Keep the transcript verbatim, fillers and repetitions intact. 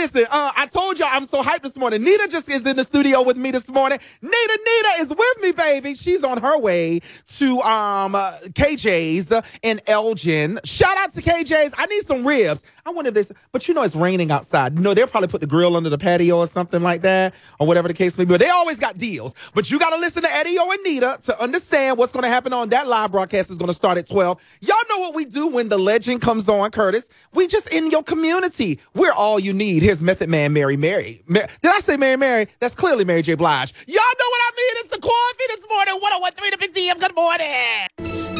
listen, uh, I told y'all I'm so hyped this morning. Nita just is in the studio with me this morning. Nita, Nita is with me, baby. She's on her way to um uh, K J's in Elgin. Shout out to K J's. I need some ribs. I wonder if this, but you know it's raining outside. You know, they'll probably put the grill under the patio or something like that, or whatever the case may be. But they always got deals. But you got to listen to Eddie O and Nita to understand what's going to happen on that live broadcast is going to start at twelve. Y'all know what we do when the legend comes on, Curtis. We just in your community. We're all you need. Here's Method Man Mary Mary. Ma- Did I say Mary Mary? That's clearly Mary J. Blige. Y'all know what I mean. It's the coffee this morning. one oh one point three The Big D M. Good morning.